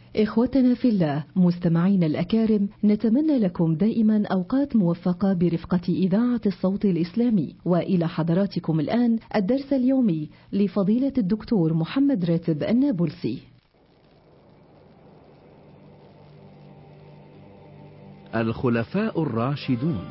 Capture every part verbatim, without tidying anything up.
إخوتنا في الله، مستمعين الأكارم، نتمنى لكم دائما أوقات موفقة برفقة إذاعة الصوت الإسلامي. وإلى حضراتكم الآن الدرس اليومي لفضيلة الدكتور محمد راتب النابلسي. الخلفاء الراشدون.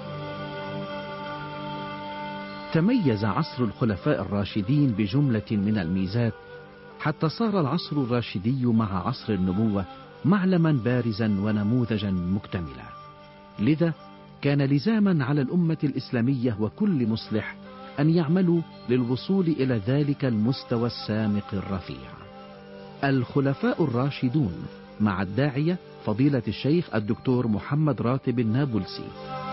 تميز عصر الخلفاء الراشدين بجملة من الميزات، حتى صار العصر الراشدي مع عصر النبوة معلما بارزا ونموذجا مكتملا. لذا كان لزاما على الأمة الإسلامية وكل مصلح أن يعملوا للوصول إلى ذلك المستوى السامق الرفيع. الخلفاء الراشدون مع الداعية فضيلة الشيخ الدكتور محمد راتب النابلسي.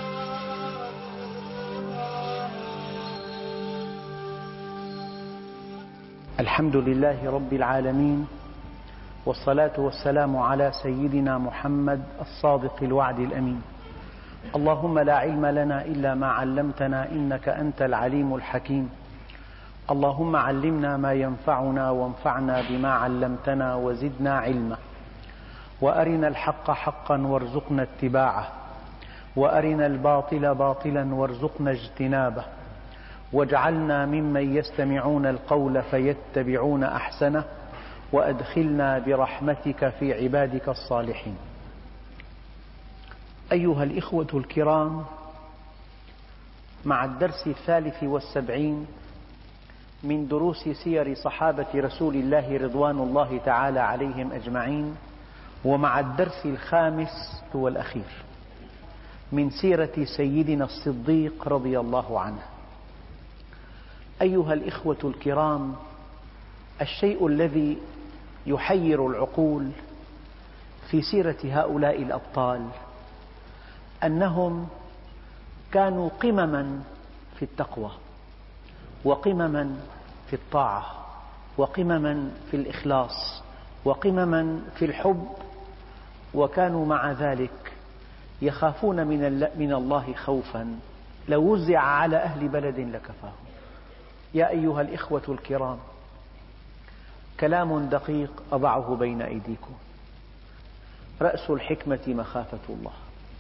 الحمد لله رب العالمين، والصلاة والسلام على سيدنا محمد الصادق الوعد الأمين. اللهم لا علم لنا إلا ما علمتنا إنك أنت العليم الحكيم. اللهم علمنا ما ينفعنا وانفعنا بما علمتنا وزدنا علما، وأرنا الحق حقا وارزقنا اتباعه، وأرنا الباطل باطلا وارزقنا اجتنابه، واجعلنا ممن يستمعون القول فيتبعون أحسنه، وأدخلنا برحمتك في عبادك الصالحين. أيها الإخوة الكرام، مع الدرس الثالث والسبعين من دروس سير صحابة رسول الله رضوان الله تعالى عليهم أجمعين، ومع الدرس الخامس والأخير من سيرة سيدنا الصديق رضي الله عنه. أيها الإخوة الكرام، الشيء الذي يحير العقول في سيرة هؤلاء الأبطال أنهم كانوا قمما في التقوى، وقمما في الطاعة، وقمما في الإخلاص، وقمما في الحب، وكانوا مع ذلك يخافون من الله خوفا لو وزع على أهل بلد لكفاهم. يا أيها الإخوة الكرام، كلام دقيق أضعه بين أيديكم. رأس الحكمة مخافة الله.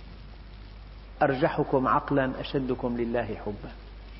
أرجحكم عقلا أشدكم لله حبا.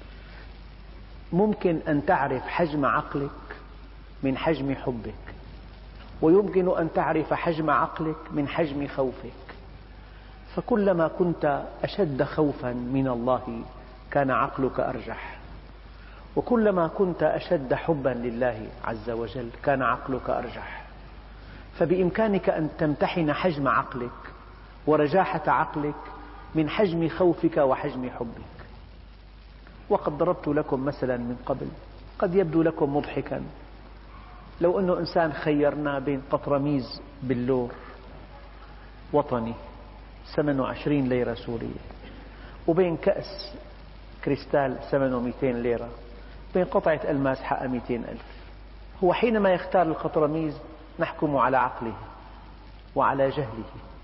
ممكن أن تعرف حجم عقلك من حجم حبك، ويمكن أن تعرف حجم عقلك من حجم خوفك. فكلما كنت أشد خوفا من الله كان عقلك أرجح، وكلما كنت أشد حبا لله عز وجل كان عقلك أرجح. فبإمكانك أن تمتحن حجم عقلك ورجاحة عقلك من حجم خوفك وحجم حبك. وقد ضربت لكم مثلا من قبل قد يبدو لكم مضحكا، لو أنه إنسان خيرنا بين قطرميز بلور وطني ثمنه عشرين ليرة سورية، وبين كأس كريستال ثمنه مئتين ليرة، بين قطعة ألماس حقها مئتين ألف، هو حينما يختار القطرميز نحكم على عقله وعلى جهله